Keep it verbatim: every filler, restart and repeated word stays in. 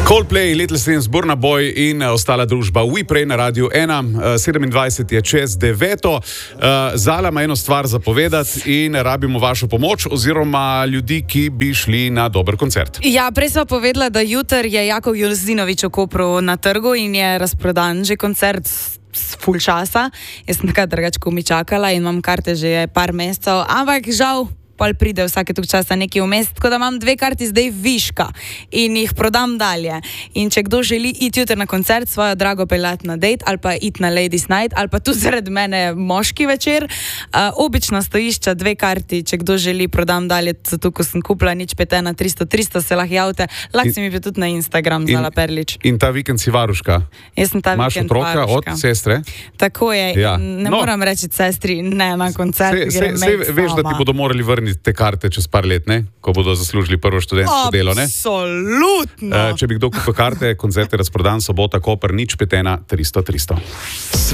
Coldplay, Little Sims, Burna Boy in ostala družba WePray na Radiu ena. sedemindvajset je čez deveto. Zala ima eno stvar za povedati in rabimo vašo pomoč oziroma ljudi, ki bi šli na dober koncert. Ja, prej sva povedala, da jutri je Jakov Jozinovič v Kopru na trgu in je razprodan že koncert s ful časa. Jaz sem takrat drugače mi čakala in imam karte že par mesecev, ampak žal pol pride vsake tok časa nekaj vmes, tako da imam dve karti zdaj viška in jih prodam dalje. In če kdo želi iti jutri na koncert, svojo drago peljati na date ali pa iti na Ladies Night ali pa tu zaradi mene moški večer, uh, obično stojišča dve karti, če kdo želi, prodam dalje, zato ko sem kupila nič pet ena tristo tristo, se lahko javite, lahko se mi pa tudi na Instagram Zala Perlič. In ta vikend si varuška? Jaz sem ta Maš vikend otroka varuška. od sestre? Tako je, Ja. ne No. moram reči sestri, ne na koncert, Se, se, grem se, med veš, da ti sama. bodo morali vrniti te karte čez par let, ne? Ko bodo zaslužili prvo študentsko delo, ne? Absolutno. Uh, če bi kdo kupil karte, koncert je razprodan, sobota, Koper, nič pet ena tristo tristo.